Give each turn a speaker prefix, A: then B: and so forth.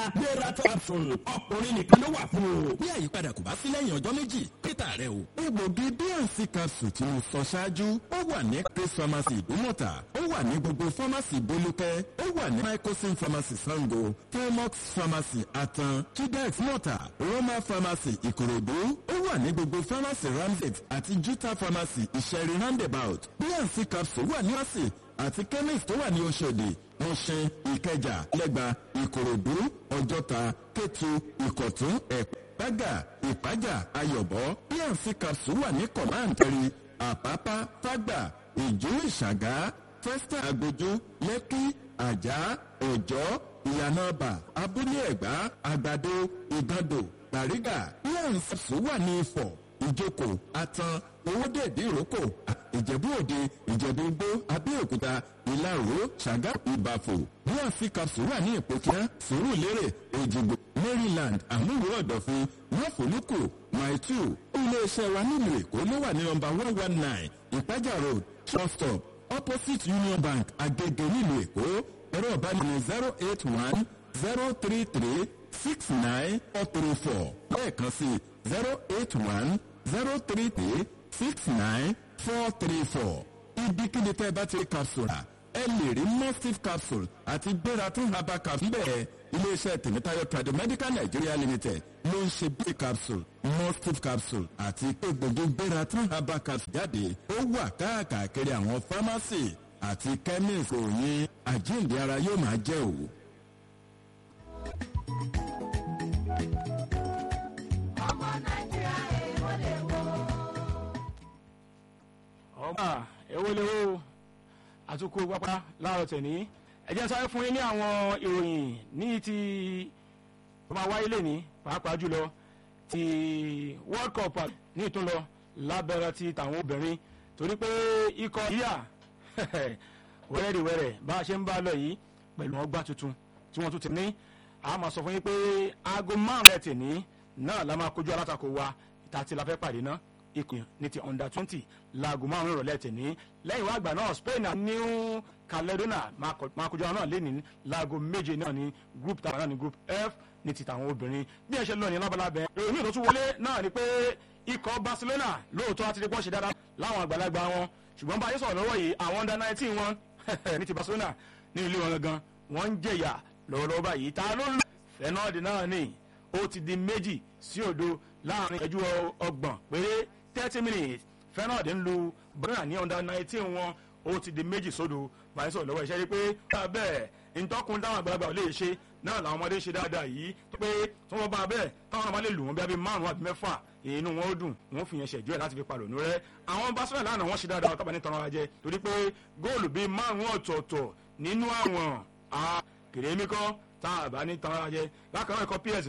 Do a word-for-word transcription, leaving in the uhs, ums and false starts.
A: gbéra capsule ọkùnrin nìkan ló wà fún o. bí àyípadà kò bá sí lẹ́yìn ọjọ́ méjì pété rẹ o. egbògi B and C capsule tí mo sọ ṣáájú ó wà ní Chris pharmacy ìdúmọ̀tà ó wà ní gbogbo pharmacy bolúkẹ́ ó wà ní Mycosin pharmacy Sango Telmox pharmacy Atan Chidex Mota Roma pharmacy Ìkòròdú ó wà ní gbogbo pharmacy Ramsgate àti Juta pharmacy Ìṣẹ̀rí roundabout B and C capsule wà ní ọ̀sìn àti chemist tó wà ní Òṣòdì Mọ̀ṣẹ́ Ìkẹjà Lẹ́gbà Ìkòròdú Ọjọ́ta Kétu Ìkọ̀tún Ẹ̀págà Ìpájà Ayọ̀bọ B and C capsule wà ní Kọ̀máǹtẹ̀rì Àpápá Fágbà Ìjú Ìṣàgá Fẹ́stà Agbójú Lẹ́kí Àjà Ọ̀jọ́ Ìyànàbà Abúlé Ẹ̀gbá Àgbàdo Ìgàndò Bàrígà B and C capsule wà ní Ifọ̀ Ìjókòó Atan Owódèdè Ìrókò Ìjẹ̀bú Òde Ìjẹ̀bú Igbó Abẹ́òkúta Ìlaró Ṣàgá Ìbàfò B and C capsule wà ní Ìpòkíá Sùúrùlérè Èjìgbò Maryland Àmúwò Ọ̀dọ̀fin Máfòlùkù Maitu iléeṣẹ́ wa nílùú Èkó ló wà ní nọ́mbà one one nine Ìpájà road bus stop opposite Union Bank Agége nílùú Èkó ẹ̀rọ ìbánisọ̀rọ̀ zero eight one zero three three six nine four three four lẹ́ẹ̀kan sí zero eight one zero three three six nine four three four. ibikíni tẹ́ bá ti rí capsule ẹ lè rí mustif capsule àti gbératún herbal capsule bẹ́ẹ̀ iléeṣẹ́ tèmítáyọ̀ Tradomedical Nigeria Limited ló ń ṣe bí capsule mustif capsule àti egbògi gbératún herbal capsule jáde ó wà káàkiri àwọn pharmacy àti chemist òyìn àjíǹde ara yóò máa jẹ́ òwò.
B: ọmọ Nàìjíríà èèwọ̀ lè wo.
C: ọmọ èèwọ̀ lè wo àtúkò pápá láàárọ̀ tẹ̀ní ẹ̀jẹ̀ sáré fún yín ní àwọn ìròyìn ní ti tó máa wáyé lẹ́ni pàápàá jùlọ ti World Cup ní ìtúnlọ lábẹ́rẹ́ ti tàwọn obìnrin torí pé ikọ̀ yíyà wẹ́rẹ́dìwẹ́rẹ́ bá a ṣe ń bá a lọ yìí pẹ̀lú ọgbà tuntun tí wọ́n tún ti ní a máa sọ fún yín pé aago márùn-ún ẹ̀ tì ní náà la máa kojú alátakò wa ìta tí la fẹ́ pàdé náà ikùn ní ti under twenty laago márùn-ún ìrọ̀lẹ́ tì ní lẹ́yìn wá àgbà náà Spain and New Caledonia máa kojú ara náà lẹ́ni laago méje náà ní group táwọn náà ní group F ní ti tàwọn obìnrin bí ẹ ṣe lọ ní lábalábẹ́ ìròyìn ìlú tó tún wọlé náà ni pé ikọ̀ Barcelona lóòótọ́ àti dípọ́ ṣe dáadáa láwọn àgbàlagbà wọn ṣùgbọ́n bá a yẹ sọ̀rọ̀ lọ́wọ́ yìí àwọn under nineteen wọn ní ti Barcelona ní ilé wọn gangan wọ́n ń jẹ̀yà lọ́wọ́lọ́wọ́ báyìí ta ló ń lò fẹ́nọ́ọ̀dì náà ni ó ti di méjì sí òdo láàrin ìṣẹ́jú ọgbọ̀n péré thirty minutes fẹ́nọ́ọ̀dì ń lu Barcelona ní under nineteen wọn ó ti di méjì sódò bá a yẹ sọ̀rọ̀ lọ́wọ́ iṣẹ́ rí pé bẹ́ẹ̀ ntọ́kùn táwọn àgbàlagbà ò lè ṣe náà làwọn ọmọdé ṣe dáadáa yìí pé tí wọ́n bá a bẹ́ẹ̀ táwọn ọmọ lè lù wọ́n bí abẹ́ márùn-ún àbí mẹ́fà inú wọn ó dùn wọ́n fi yẹn ṣẹ̀jú ẹ̀ láti fi palò nù rẹ́ àwọn Barcelona lánàá wọ́n ṣe dáadáa ọ̀tọ́ba ní tọ́ra wa jẹ torí pé góòlù bíi márùn-ún ọ̀tọ̀ọ̀tọ̀ nínú àwọn kèrèmíkọ́ tá a bá ní tọ́ra wa jẹ lákàrọ̀ ẹ̀kọ́ P S